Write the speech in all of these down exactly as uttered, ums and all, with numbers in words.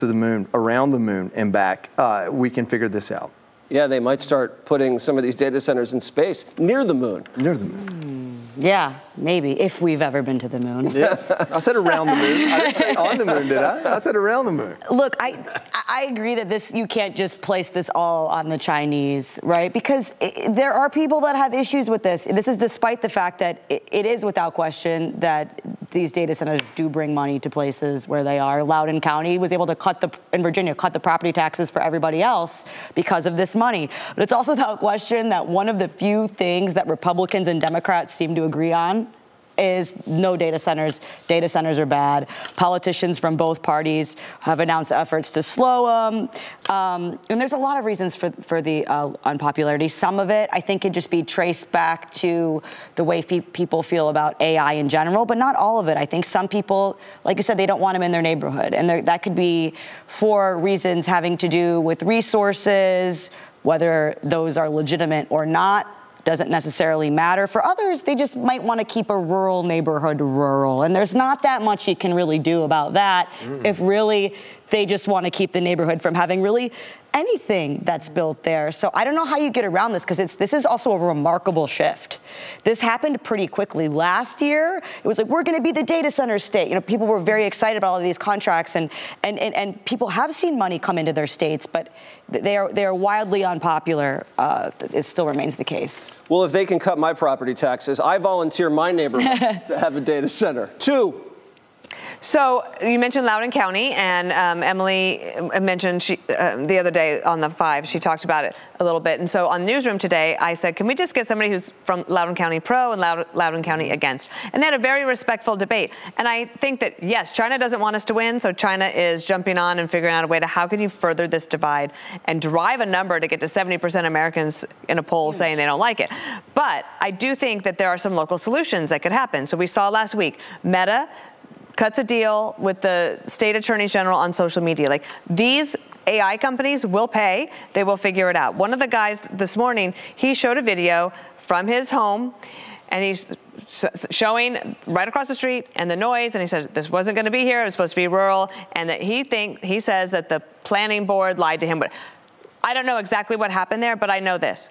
to the moon, around the moon and back, uh, we can figure this out. Yeah, they might start putting some of these data centers in space, near the moon. Near the moon. Mm, yeah, maybe, if we've ever been to the moon. Yeah, I said around the moon. I didn't say on the moon, did I? I said around the moon. Look, I I agree that this, you can't just place this all on the Chinese, right? Because it, there are people that have issues with this. This is despite the fact that it, it is without question that these data centers do bring money to places where they are. Loudoun County was able to cut the, in Virginia, cut the property taxes for everybody else because of this money. But it's also without question that one of the few things that Republicans and Democrats seem to agree on is no data centers. Data centers are bad. Politicians from both parties have announced efforts to slow them. Um, and there's a lot of reasons for, for the uh, unpopularity. Some of it, I think, can just be traced back to the way fe- people feel about A I in general, but not all of it. I think some people, like you said, they don't want them in their neighborhood. And that could be for reasons having to do with resources, whether those are legitimate or not. Doesn't necessarily matter. For others, they just might want to keep a rural neighborhood rural. And there's not that much you can really do about that mm. if really they just want to keep the neighborhood from having really anything that's built there. So I don't know how you get around this, because it's this is also a remarkable shift. This happened pretty quickly. Last year, it was like, we're going to be the data center state. You know, people were very excited about all of these contracts, and and and, and people have seen money come into their states, but they are they are wildly unpopular. Uh, it still remains the case. Well, if they can cut my property taxes, I volunteer my neighborhood to have a data center. Two. So you mentioned Loudoun County, and um, Emily mentioned she, uh, the other day on the Five, she talked about it a little bit. And so on Newsroom today, I said, can we just get somebody who's from Loudoun County pro and Loud- Loudoun County against? And they had a very respectful debate. And I think that, yes, China doesn't want us to win, so China is jumping on and figuring out a way to how can you further this divide and drive a number to get to seventy percent Americans in a poll saying they don't like it. But I do think that there are some local solutions that could happen. So we saw last week, Meta cuts a deal with the state attorneys general on social media. Like, these A I companies will pay. They will figure it out. One of the guys this morning, he showed a video from his home, and he's showing right across the street and the noise. And he said this wasn't going to be here. It was supposed to be rural. And that he think he says that the planning board lied to him. But I don't know exactly what happened there, but I know this.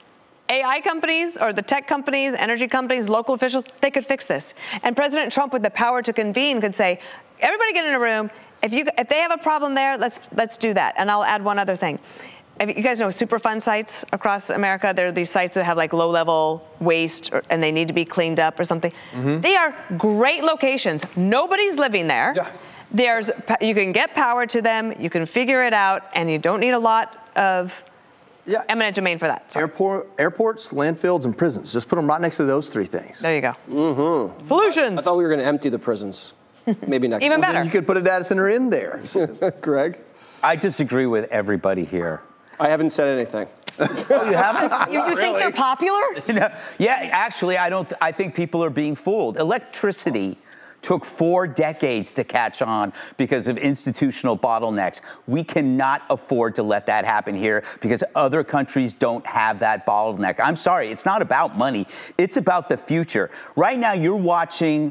A I companies or the tech companies, energy companies, local officials, they could fix this. And President Trump, with the power to convene, could say, everybody get in a room. If you if they have a problem there, let's let's do that. And I'll add one other thing. If you guys know Superfund sites across America? There are these sites that have like low-level waste or, and they need to be cleaned up or something. Mm-hmm. They are great locations. Nobody's living there. Yeah. There's you can get power to them. You can figure it out, and you don't need a lot of Yeah. eminent domain for that. Sorry. Airport, airports, landfills, and prisons. Just put them right next to those three things. There you go. Mm-hmm. Solutions. I thought we were going to empty the prisons. Maybe next Even time. better. You could put a data center in there. Greg? I disagree with everybody here. I haven't said anything. Oh, you haven't? You, you think they're popular? No. Yeah, actually, I don't. Th- I think people are being fooled. Electricity took four decades to catch on because of institutional bottlenecks. We cannot afford to let that happen here because other countries don't have that bottleneck. I'm sorry, it's not about money. It's about the future. Right now, you're watching,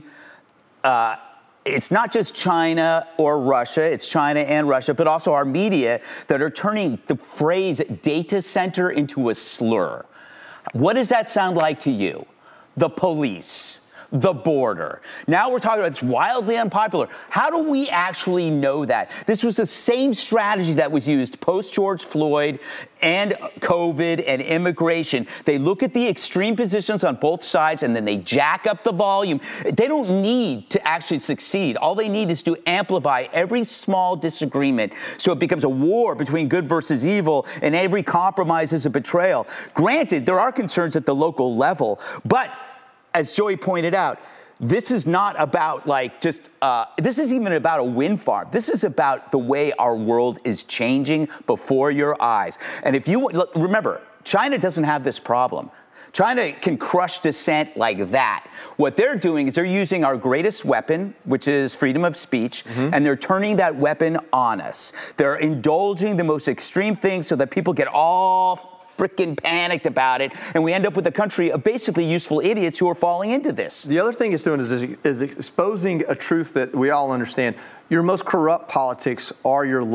uh, it's not just China or Russia, it's China and Russia, but also our media that are turning the phrase data center into a slur. What does that sound like to you? The police. The border. Now we're talking about it's wildly unpopular. How do we actually know that? This was the same strategy that was used post George Floyd and COVID and immigration. They look at the extreme positions on both sides and then they jack up the volume. They don't need to actually succeed. All they need is to amplify every small disagreement so it becomes a war between good versus evil and every compromise is a betrayal. Granted, there are concerns at the local level, but as Joey pointed out, this is not about like just, uh, this isn't even about a wind farm. This is about the way our world is changing before your eyes. And if you, look, remember, China doesn't have this problem. China can crush dissent like that. What they're doing is they're using our greatest weapon, which is freedom of speech, mm-hmm. and they're turning that weapon on us. They're indulging the most extreme things so that people get all freaking panicked about it, and we end up with a country of basically useful idiots who are falling into this. The other thing it's doing is, is exposing a truth that we all understand. Your most corrupt politics are your